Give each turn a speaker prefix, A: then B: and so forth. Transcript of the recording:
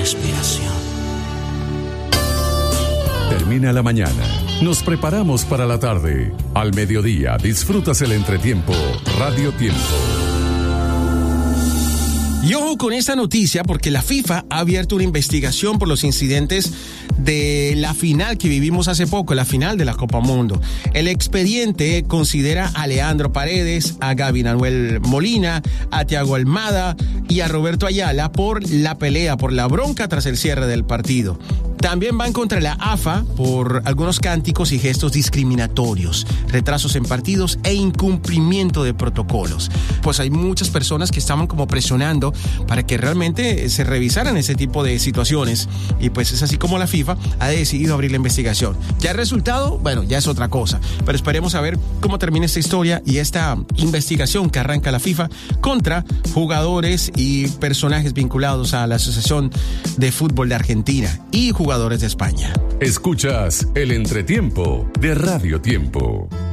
A: respiración.
B: Termina la mañana. Nos preparamos para la tarde. Al mediodía disfrutas el entretiempo Radio Tiempo.
C: Y ojo con esta noticia porque la FIFA ha abierto una investigación por los incidentes de la final que vivimos hace poco, la final de la Copa Mundo. El expediente considera a Leandro Paredes, a Gaby Nahuel Molina, a Thiago Almada y a Roberto Ayala por la pelea, por la bronca tras el cierre del partido. También van contra la AFA por algunos cánticos y gestos discriminatorios, retrasos en partidos e incumplimiento de protocolos. Pues hay muchas personas que estaban como presionando para que realmente se revisaran ese tipo de situaciones y pues es así como la FIFA ha decidido abrir la investigación. Ya el resultado, bueno, ya es otra cosa, pero esperemos a ver cómo termina esta historia y esta investigación que arranca la FIFA contra jugadores y personajes vinculados a la Asociación de Fútbol de Argentina y jugadores de España.
B: Escuchas el entretiempo de Radio Tiempo.